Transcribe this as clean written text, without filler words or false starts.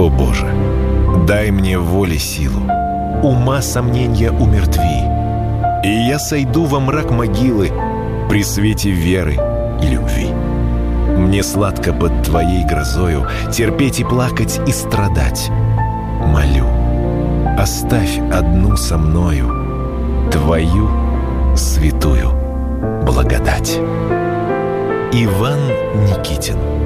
О Боже, дай мне воли силу, ума сомнения умертви, и я сойду во мрак могилы при свете веры и любви. Мне сладко под Твоей грозою терпеть и плакать и страдать. Молю, оставь одну со мною Твою святую благодать. Иван Никитин.